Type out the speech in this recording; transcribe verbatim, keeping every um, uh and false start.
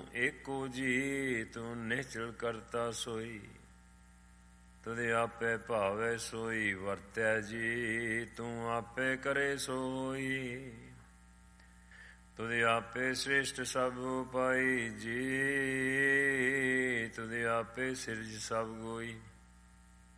ਏਕੋ ਜੀ ਤੂੰ ਨਿਹਚਲ ਕਰਤਾ ਸੋਈ। ਤੁਧ ਆਪੇ ਭਾਵੈ ਸੋਈ ਵਰਤੈ ਜੀ ਤੂੰ ਆਪੇ ਕਰੇ ਸੋਈ। ਤੁਧ ਆਪੇ ਸ੍ਰੇਸ਼ਟ ਸਭ ਉਪਾਈ ਜੀ ਤੁਧ ਆਪੇ ਸਿਰਜ ਸਭ ਗੋਈ।